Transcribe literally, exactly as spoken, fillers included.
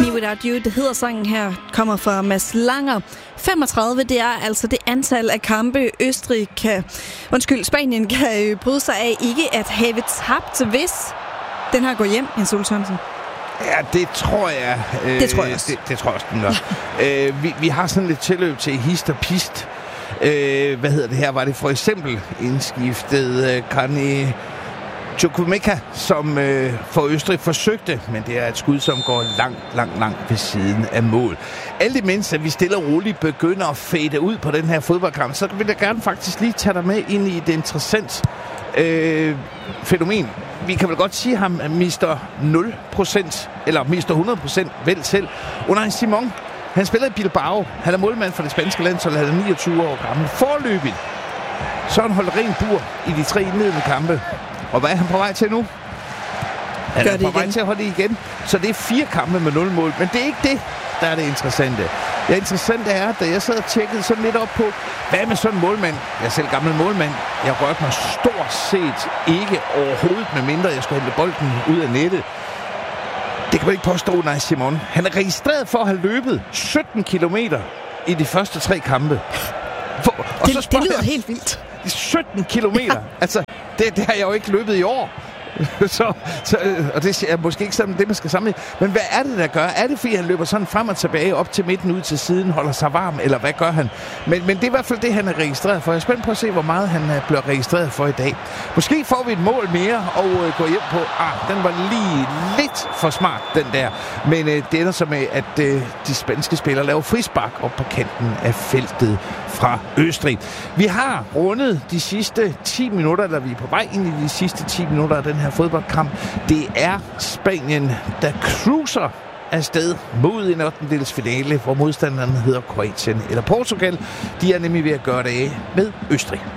Me Without You, det hedder sangen her, kommer fra Mads Langer. femogtredive, det er altså det antal af kampe, Østrig kan, undskyld, Spanien kan bryde sig af ikke at have tabt, hvis den her går hjem, Jens Ole Sørensen. Ja, det tror jeg. Øh, det tror jeg også. Det, det tror jeg også, den gør. øh, vi, vi har sådan lidt tilløb til hist og pist. Øh, hvad hedder det her? Var det for eksempel indskiftet øh, Karni Chukwuemeka, som øh, for Østrig forsøgte, men det er et skud, som går langt, langt, langt ved siden af mål. Alt imens, at vi stille og roligt begynder at fade ud på den her fodboldkamp, så vil jeg gerne faktisk lige tage dig med ind i et interessant øh, fænomen. Vi kan vel godt sige, at han mister nul procent, eller mister hundrede procent vel selv. Unai Simon, han spiller i Bilbao. Han er målmand for det spanske landshold, han er niogtyve år gammel. Forløbigt, så han holdt ren bur i de tre indledende kampe. Og hvad er han på vej til nu? Han Gør er på det vej igen. til at holde det igen. Så det er fire kampe med nul mål. Men det er ikke det, der er det interessante. Det interessante er, da jeg sad og tjekkede sådan lidt op på, hvad med sådan en målmand? Jeg er selv gammel målmand. Jeg rørte mig stort set ikke overhovedet, med mindre jeg skulle hente bolden ud af nettet. Det kan man ikke påstå, nej, Simon. Han er registreret for at have løbet sytten kilometer i de første tre kampe. For, og Det, så det spørger lyder jeg, helt vildt. sytten kilometer. Ja. Altså, det, det har jeg jo ikke løbet i år. så, så, og det er måske ikke sådan det, man skal sammenligne. Men hvad er det, der gør? Er det, fordi han løber sådan frem og tilbage op til midten, ud til siden, holder sig varm, eller hvad gør han? Men, men det er i hvert fald det, han er registreret for. Jeg er spændt på at se, hvor meget han bliver registreret for i dag. Måske får vi et mål mere og øh, går hjem på, ah, den var lige lidt for smart, den der. Men øh, det ender så med, at øh, de spanske spillere laver frispark op på kanten af feltet fra Østrig. Vi har rundet de sidste ti minutter, eller vi er på vej ind i de sidste ti minutter af den her fodboldkamp. Det er Spanien, der cruiser afsted mod en ottendedels finale, hvor modstanderen hedder Kroatien eller Portugal. De er nemlig ved at gøre det af med Østrig.